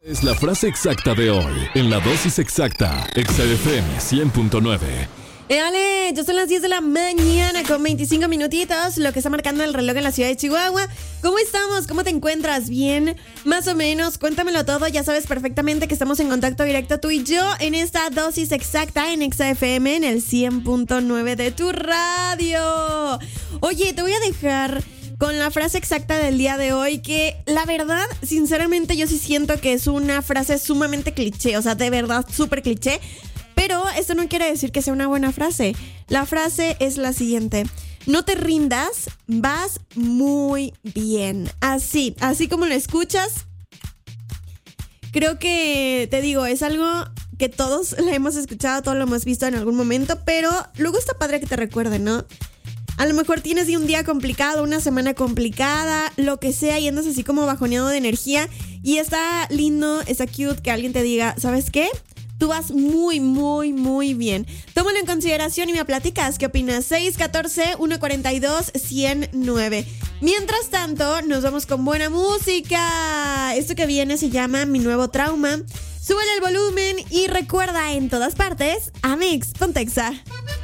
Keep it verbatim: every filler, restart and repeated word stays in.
Es la frase exacta de hoy, en la dosis exacta, Exa F M cien punto nueve. Dale, ya son las diez de la mañana con veinticinco minutitos, lo que está marcando el reloj en la ciudad de Chihuahua. ¿Cómo estamos? ¿Cómo te encuentras? ¿Bien? Más o menos, cuéntamelo todo. Ya sabes perfectamente que estamos en contacto directo tú y yo en esta dosis exacta en Exa F M en el cien punto nueve de tu radio. Oye, te voy a dejar con la frase exacta del día de hoy, que la verdad, sinceramente yo sí siento que es una frase sumamente cliché, o sea, de verdad súper cliché. Pero esto no quiere decir que sea una buena frase. La frase es la siguiente: no te rindas, vas muy bien. Así, así como lo escuchas. Creo que, te digo, es algo que todos la hemos escuchado, todos lo hemos visto en algún momento, pero luego está padre que te recuerden, ¿no? A lo mejor tienes un día complicado, una semana complicada, lo que sea, y andas así como bajoneado de energía. Y está lindo, está cute que alguien te diga, ¿sabes qué? Tú vas muy, muy, muy bien. Tómalo en consideración y me platicas. ¿Qué opinas? seis uno cuatro, uno cuatro dos, uno cero nueve. Mientras tanto, nos vamos con buena música. Esto que viene se llama Mi Nuevo Trauma. Súbele el volumen y recuerda, en todas partes, Amix, ponte Exa.